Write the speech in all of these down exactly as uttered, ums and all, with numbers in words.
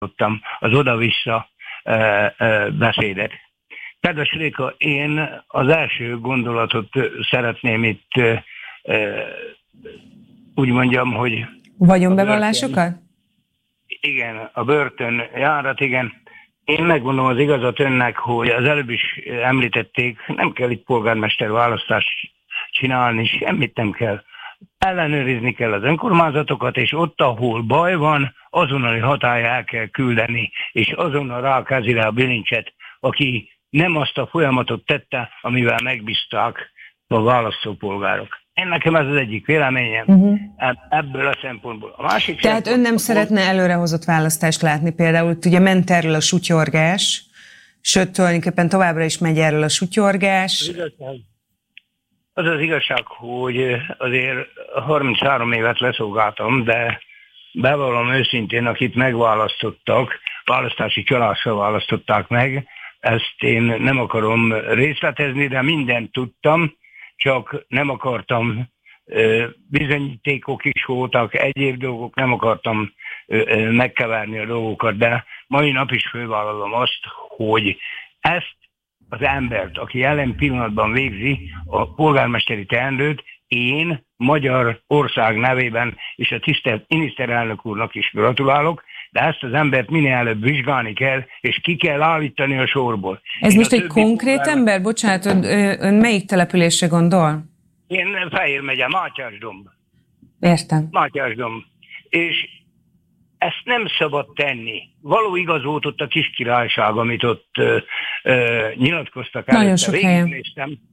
hallottam az oda-vissza beszédet. Kedves Réka, én az első gondolatot szeretném itt úgy mondjam, hogy... Vagyonbevallásokat? Igen, a börtön járat, igen. Én megmondom az igazat önnek, hogy az előbb is említették, nem kell itt polgármester választást csinálni, semmit nem kell. Ellenőrizni kell az önkormányzatokat, és ott, ahol baj van, azonnali hatályra el kell küldeni, és azonnal rákezzi rá a bilincset, aki nem azt a folyamatot tette, amivel megbízták a választópolgárok. Én nekem ez az egyik véleményem, uh-huh. ebből a szempontból. A másik Tehát ön nem szeretne előrehozott választást látni például, ugye ment erről a sutyorgás, sőt, tulajdonképpen továbbra is megy erről a sutyorgás. Az igazság, az az igazság, hogy azért harminchárom évet leszolgáltam, de bevallom őszintén, akit megválasztottak, választási csalással választották meg, ezt én nem akarom részletezni, de mindent tudtam, csak nem akartam, bizonyítékok is voltak, egyéb dolgok, nem akartam megkeverni a dolgokat, de mai nap is fölvállalom azt, hogy ezt az embert, aki jelen pillanatban végzi a polgármesteri teendőt, én Magyarország nevében és a tisztelt miniszterelnök úrnak is gratulálok, de ezt az embert minél előbb vizsgálni kell, és ki kell állítani a sorból. Ez én most egy konkrét polgármester... ember? Bocsánat, ön, ön melyik településre gondol? Én Fejér megye, Mátyásdomb. Értem. Mátyásdomb. És ezt nem szabad tenni. Való igaz volt ott a kis királyság, amit ott ö, ö, nyilatkoztak előtte. Nagyon sok helyen.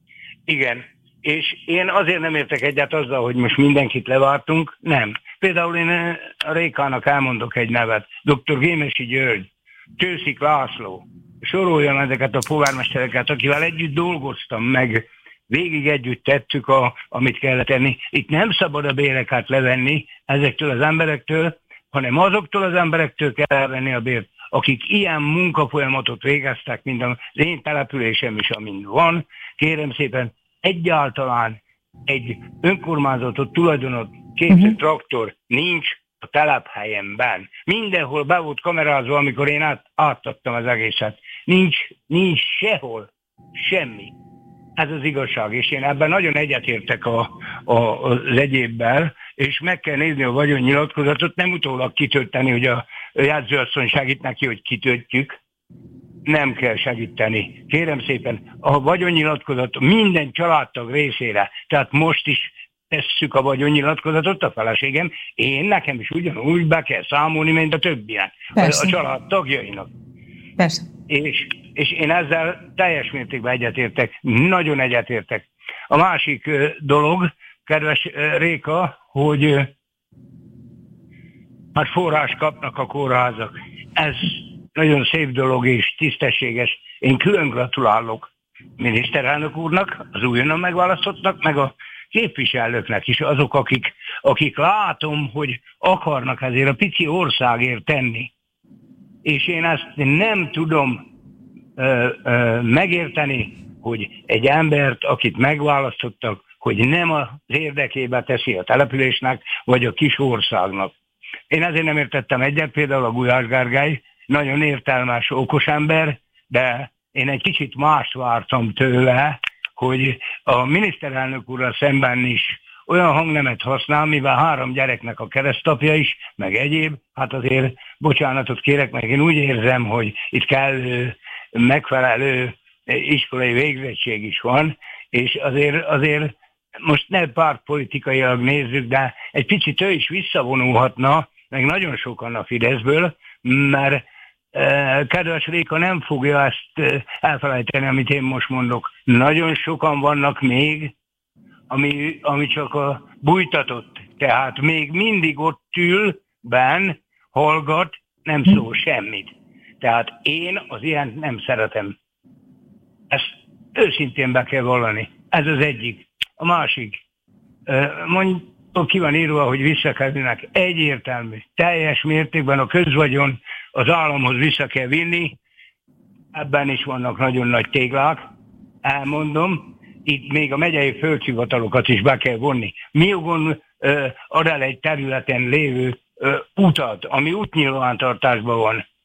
Igen. És én azért nem értek egyet azzal, hogy most mindenkit levártunk. Nem. Például én a Rékának elmondok egy nevet. doktor Gémesi György, Tőszik László. Soroljam ezeket a polgármestereket, akivel együtt dolgoztam, meg végig együtt tettük, a, amit kellett tenni. Itt nem szabad a béreket levenni ezektől az emberektől, hanem azoktól az emberektől kell elvenni a bért, akik ilyen munkafolyamatot végeztek, mint az én településem is, amin van. Kérem szépen, egyáltalán egy önkormányzatot tulajdonot képző uh-huh. traktor nincs a telephelyemben. Mindenhol be volt kamerázva, amikor én át, átadtam az egészet. Nincs, nincs sehol semmi. Ez az igazság, és én ebben nagyon egyetértek a, a, az egyébbel, és meg kell nézni a vagyonnyilatkozatot, nem utólag kitölteni, hogy a jegyzőasszony segít neki, hogy kitöltjük. Nem kell segíteni. Kérem szépen, a vagyonnyilatkozat minden családtag részére, tehát most is tesszük a vagyonnyilatkozatot, a feleségem, én nekem is ugyanúgy be kell számolni, mint a többiek, a, a család tagjainak. Persze. És, és én ezzel teljes mértékben egyetértek, nagyon egyetértek. A másik dolog, kedves Réka, hogy hát forrás kapnak a kórházak. Ez nagyon szép dolog és tisztességes. Én külön gratulálok miniszterelnök úrnak, az újonnan megválasztottnak, meg a képviselőknek is, azok, akik, akik látom, hogy akarnak ezért a pici országért tenni. És én ezt nem tudom ö, ö, megérteni, hogy egy embert, akit megválasztottak, hogy nem az érdekébe teszi a településnek, vagy a kis országnak. Én ezért nem értettem egyet, például a Gulyás Gergely, nagyon értelmes, okos ember, de én egy kicsit mást vártam tőle, hogy a miniszterelnök úrral szemben is olyan hangnemet használ, mivel három gyereknek a keresztapja is, meg egyéb, hát azért bocsánatot kérek, meg én úgy érzem, hogy itt kellő, megfelelő iskolai végzettség is van, és azért, azért most ne pártpolitikailag nézzük, de egy picit ő is visszavonulhatna, meg nagyon sokan a Fideszből, mert kedves Réka nem fogja ezt elfelejteni, amit én most mondok. Nagyon sokan vannak még, ami, ami csak a bújtatott. Tehát még mindig ott ül, benn, hallgat, nem szól semmit. Tehát én az ilyen nem szeretem. Ezt őszintén be kell vallani. Ez az egyik. A másik. Mondjuk ki van írva, hogy visszakerülnek. Egyértelmű. Teljes mértékben a közvagyon az államhoz vissza kell vinni. Ebben is vannak nagyon nagy téglák. Elmondom. Itt még a megyei földhivatalokat is be kell vonni. Mi jogon ö, ad el egy területen lévő ö, utat, ami útnyilvántartásban van,